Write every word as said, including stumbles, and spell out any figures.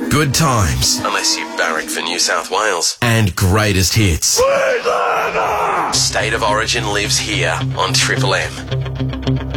Good times. Unless you barrack for New South Wales. And greatest hits. State of Origin lives here on Triple M.